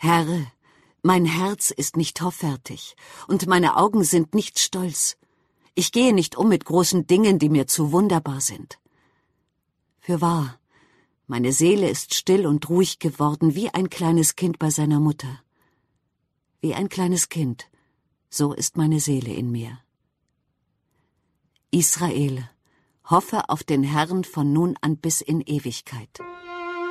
Herr, mein Herz ist nicht hoffärtig, und meine Augen sind nicht stolz. Ich gehe nicht um mit großen Dingen, die mir zu wunderbar sind. Fürwahr, meine Seele ist still und ruhig geworden, wie ein kleines Kind bei seiner Mutter. Wie ein kleines Kind, so ist meine Seele in mir. Israel, hoffe auf den Herrn von nun an bis in Ewigkeit.